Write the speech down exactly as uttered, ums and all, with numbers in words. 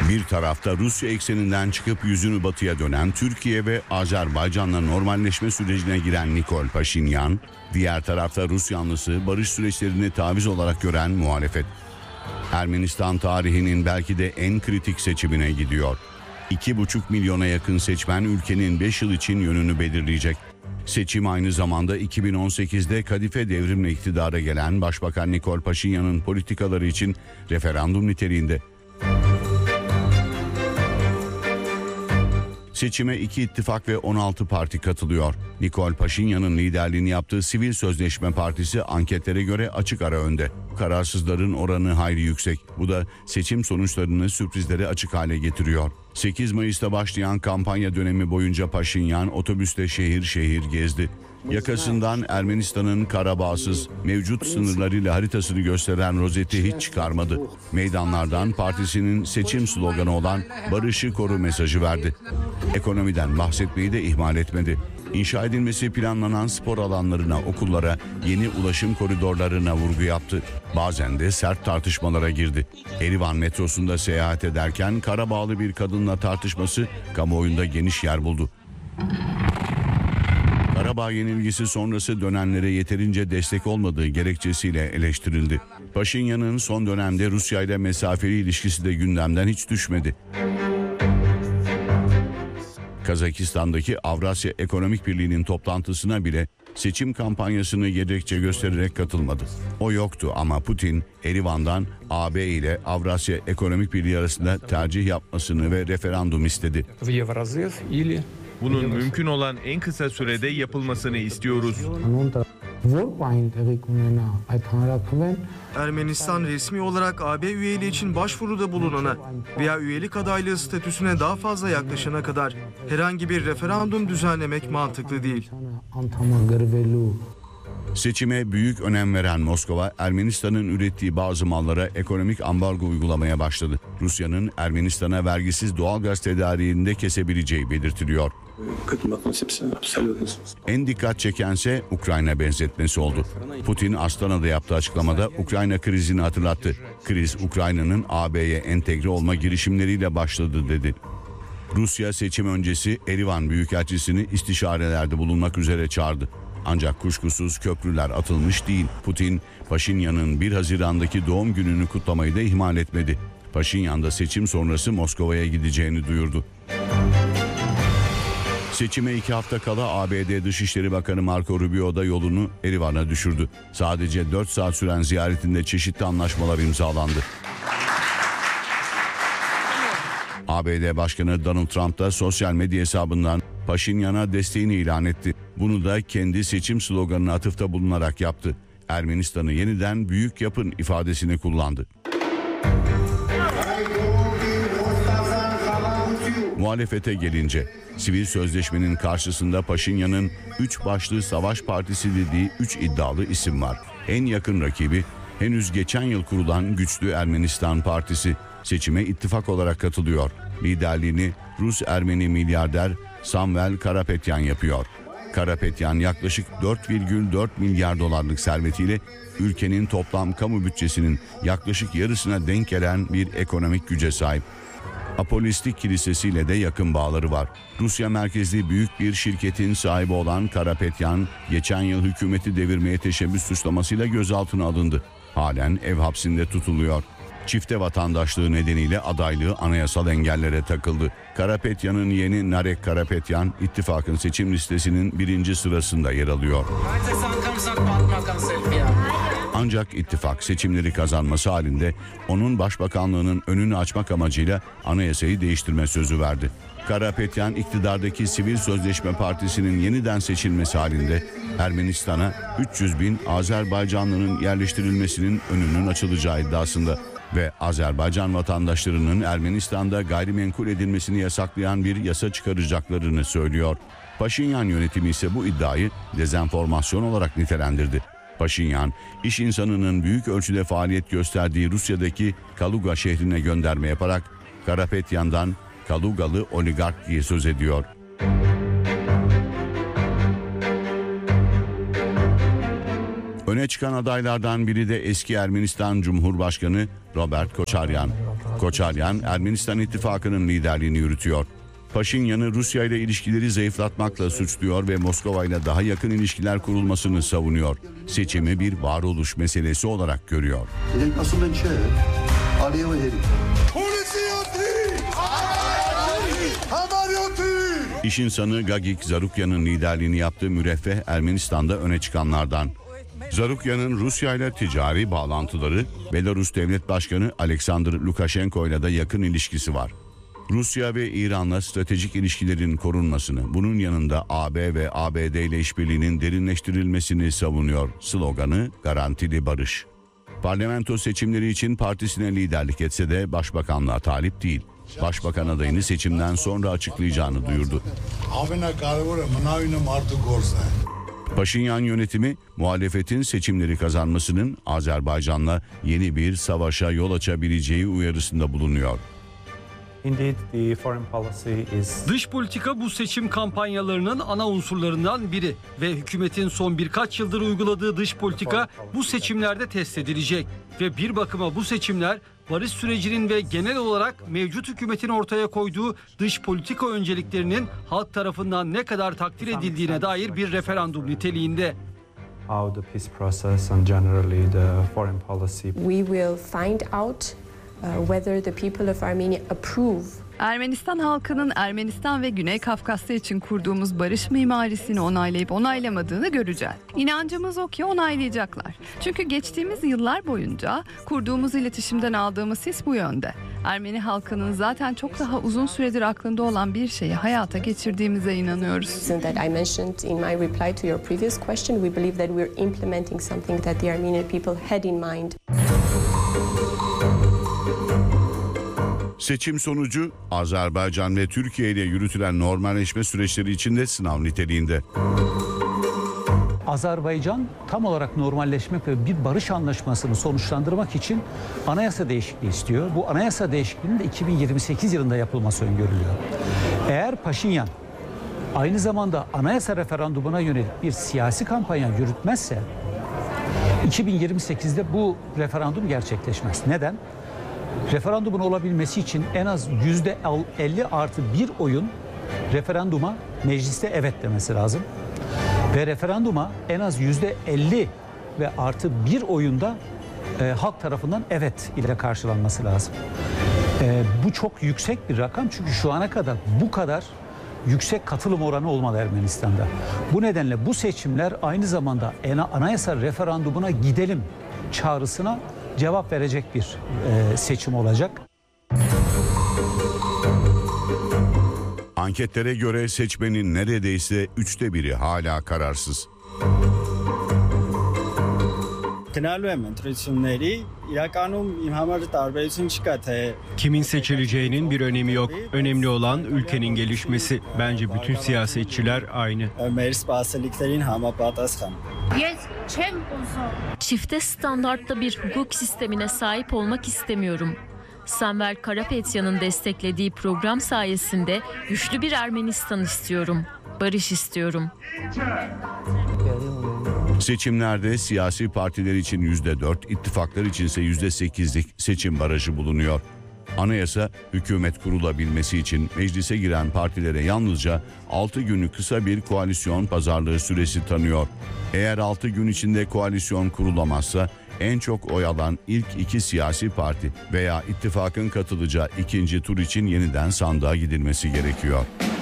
Bir tarafta Rusya ekseninden çıkıp yüzünü batıya dönen Türkiye ve Azerbaycan'la normalleşme sürecine giren Nikol Paşinyan, diğer tarafta Rus yanlısı barış süreçlerini taviz olarak gören muhalefet. Ermenistan tarihinin belki de en kritik seçimine gidiyor. iki buçuk milyona yakın seçmen ülkenin beş yıl için yönünü belirleyecek. Seçim aynı zamanda iki bin on sekizde kadife devrimle iktidara gelen Başbakan Nikol Paşinyan'ın politikaları için referandum niteliğinde. Seçime iki ittifak ve on altı parti katılıyor. Nikol Paşinyan'ın liderliğini yaptığı Sivil Sözleşme Partisi anketlere göre açık ara önde. Kararsızların oranı hayli yüksek. Bu da seçim sonuçlarını sürprizlere açık hale getiriyor. sekiz Mayıs'ta başlayan kampanya dönemi boyunca Paşinyan otobüste şehir şehir gezdi. Yakasından Ermenistan'ın kara bağsız, mevcut sınırlarıyla haritasını gösteren rozeti hiç çıkarmadı. Meydanlardan partisinin seçim sloganı olan "Barışı koru" mesajı verdi. Ekonomiden bahsetmeyi de ihmal etmedi. İnşa edilmesi planlanan spor alanlarına, okullara, yeni ulaşım koridorlarına vurgu yaptı. Bazen de sert tartışmalara girdi. Erivan metrosunda seyahat ederken Karabağlı bir kadınla tartışması kamuoyunda geniş yer buldu. Karabağ yenilgisi sonrası dönenlere yeterince destek olmadığı gerekçesiyle eleştirildi. Paşinyan'ın son dönemde Rusya ile mesafeli ilişkisi de gündemden hiç düşmedi. Kazakistan'daki Avrasya Ekonomik Birliği'nin toplantısına bile seçim kampanyasını gerekçe göstererek katılmadı. O yoktu ama Putin, Erivan'dan A B ile Avrasya Ekonomik Birliği arasında tercih yapmasını ve referandum istedi. Bunun mümkün olan en kısa sürede yapılmasını istiyoruz. Ermenistan resmi olarak A B üyeliği için başvuruda bulunana veya üyelik adaylığı statüsüne daha fazla yaklaşana kadar herhangi bir referandum düzenlemek mantıklı değil. Seçime büyük önem veren Moskova, Ermenistan'ın ürettiği bazı mallara ekonomik ambargo uygulamaya başladı. Rusya'nın Ermenistan'a vergisiz doğalgaz tedariğini de kesebileceği belirtiliyor. En dikkat çekense Ukrayna benzetmesi oldu. Putin Astana'da yaptığı açıklamada Ukrayna krizini hatırlattı. Kriz Ukrayna'nın A B'ye entegre olma girişimleriyle başladı dedi. Rusya seçim öncesi Erivan Büyükelçisini istişarelerde bulunmak üzere çağırdı. Ancak kuşkusuz köprüler atılmış değil. Putin, Paşinyan'ın bir Haziran'daki doğum gününü kutlamayı da ihmal etmedi. Paşinyan da seçim sonrası Moskova'ya gideceğini duyurdu. Seçime iki hafta kala A B D Dışişleri Bakanı Marco Rubio da yolunu Erivan'a düşürdü. Sadece dört saat süren ziyaretinde çeşitli anlaşmalar imzalandı. A B D Başkanı Donald Trump da sosyal medya hesabından Paşinyan'a desteğini ilan etti. Bunu da kendi seçim sloganına atıfta bulunarak yaptı. Ermenistan'ı yeniden büyük yapın ifadesini kullandı. Muhalefete gelince, sivil sözleşmenin karşısında Paşinyan'ın üç başlı savaş partisi dediği üç iddialı isim var. En yakın rakibi henüz geçen yıl kurulan güçlü Ermenistan Partisi seçime ittifak olarak katılıyor. Liderliğini Rus-Ermeni milyarder Samvel Karapetyan yapıyor. Karapetyan yaklaşık dört virgül dört milyar dolarlık servetiyle ülkenin toplam kamu bütçesinin yaklaşık yarısına denk gelen bir ekonomik güce sahip. Apolistik kilisesiyle de yakın bağları var. Rusya merkezli büyük bir şirketin sahibi olan Karapetyan, geçen yıl hükümeti devirmeye teşebbüs suçlamasıyla gözaltına alındı. Halen ev hapsinde tutuluyor. Çifte vatandaşlığı nedeniyle adaylığı anayasal engellere takıldı. Karapetyan'ın yeğeni Narek Karapetyan, ittifakın seçim listesinin birinci sırasında yer alıyor. Ancak ittifak seçimleri kazanması halinde onun başbakanlığının önünü açmak amacıyla anayasayı değiştirme sözü verdi. Karapetyan iktidardaki Sivil Sözleşme Partisi'nin yeniden seçilmesi halinde Ermenistan'a üç yüz bin Azerbaycanlı'nın yerleştirilmesinin önünün açılacağı iddiasında ve Azerbaycan vatandaşlarının Ermenistan'da gayrimenkul edilmesini yasaklayan bir yasa çıkaracaklarını söylüyor. Paşinyan yönetimi ise bu iddiayı dezenformasyon olarak nitelendirdi. Paşinyan, iş insanının büyük ölçüde faaliyet gösterdiği Rusya'daki Kaluga şehrine gönderme yaparak Karapetyan'dan Kalugalı oligark diye söz ediyor. Öne çıkan adaylardan biri de eski Ermenistan Cumhurbaşkanı Robert Koçaryan. Koçaryan, Ermenistan ittifakının liderliğini yürütüyor. Paşinyan'ı Rusya ile ilişkileri zayıflatmakla suçluyor ve Moskova ile daha yakın ilişkiler kurulmasını savunuyor. Seçimi bir varoluş meselesi olarak görüyor. İş insanı Gagik Zarukyan'ın liderliğini yaptığı müreffeh Ermenistan'da öne çıkanlardan. Zarukyan'ın Rusya ile ticari bağlantıları, Belarus Devlet Başkanı Alexander Lukashenko ile de yakın ilişkisi var. Rusya ve İran'la stratejik ilişkilerin korunmasını, bunun yanında A B ve A B D ile işbirliğinin derinleştirilmesini savunuyor. Sloganı garantili barış. Parlamento seçimleri için partisine liderlik etse de başbakanlığa talip değil. Başbakan adayını seçimden sonra açıklayacağını duyurdu. Paşinyan yönetimi muhalefetin seçimleri kazanmasının Azerbaycan'la yeni bir savaşa yol açabileceği uyarısında bulunuyor. Dış politika bu seçim kampanyalarının ana unsurlarından biri ve hükümetin son birkaç yıldır uyguladığı dış politika bu seçimlerde test edilecek. Ve bir bakıma bu seçimler barış sürecinin ve genel olarak mevcut hükümetin ortaya koyduğu dış politika önceliklerinin halk tarafından ne kadar takdir edildiğine dair bir referandum niteliğinde. We will find out Uh, whether the people of Armenia approve. Ermenistan halkının Ermenistan ve Güney Kafkasya için kurduğumuz barış mimarisini onaylayıp onaylamadığını göreceğiz. İnancımız o ki onaylayacaklar. Çünkü geçtiğimiz yıllar boyunca kurduğumuz iletişimden aldığımız his bu yönde. Ermeni halkının zaten çok daha uzun süredir aklında olan bir şeyi hayata geçirdiğimize inanıyoruz. That I mentioned in my reply to your previous question, we believe that we're implementing something that the Armenian people had in mind. Seçim sonucu Azerbaycan ve Türkiye ile yürütülen normalleşme süreçleri içinde sınav niteliğinde. Azerbaycan tam olarak normalleşmek ve bir barış anlaşmasını sonuçlandırmak için anayasa değişikliği istiyor. Bu anayasa değişikliğinin de iki bin yirmi sekiz yılında yapılması öngörülüyor. Eğer Paşinyan aynı zamanda anayasa referandumuna yönelik bir siyasi kampanya yürütmezse iki bin yirmi sekizde bu referandum gerçekleşmez. Neden? Referandumun olabilmesi için en az yüzde elli artı bir oyun referanduma mecliste evet demesi lazım. Ve referanduma en az yüzde elli ve artı bir oyunda e, halk tarafından evet ile karşılanması lazım. E, bu çok yüksek bir rakam çünkü şu ana kadar bu kadar yüksek katılım oranı olmadı Ermenistan'da. Bu nedenle bu seçimler aynı zamanda anayasa referandumuna gidelim çağrısına cevap verecek bir e, seçim olacak. Anketlere göre seçmenin neredeyse üçte biri hala kararsız. Kimin seçileceğinin bir önemi yok. Önemli olan ülkenin gelişmesi. Bence bütün siyasetçiler aynı. Çifte standartlı bir hukuk sistemine sahip olmak istemiyorum. Samvel Karapetyan'ın desteklediği program sayesinde güçlü bir Ermenistan istiyorum. Barış istiyorum. Seçimlerde siyasi partiler için yüzde dört, ittifaklar içinse yüzde sekizlik seçim barajı bulunuyor. Anayasa, hükümet kurulabilmesi için meclise giren partilere yalnızca altı günü kısa bir koalisyon pazarlığı süresi tanıyor. Eğer altı gün içinde koalisyon kurulamazsa en çok oy alan ilk iki siyasi parti veya ittifakın katılacağı ikinci tur için yeniden sandığa gidilmesi gerekiyor.